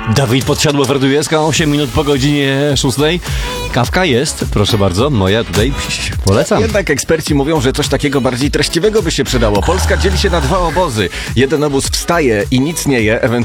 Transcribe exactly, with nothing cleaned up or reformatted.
Dawid Podsiadło-Werdujewska, osiem minut po godzinie szóstej. Kawka jest, proszę bardzo, moja tutaj polecam. Jednak eksperci mówią, że coś takiego bardziej treściwego by się przydało. Polska dzieli się na dwa obozy. Jeden obóz wstaje i nic nie je, ewentualnie